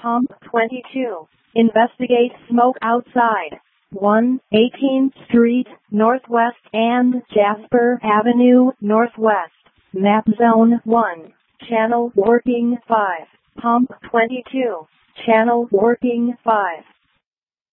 Pump 22. Investigate smoke outside 118th Street Northwest and Jasper Avenue Northwest. Map Zone 1. Channel working 5. Pump 22. Channel working 5.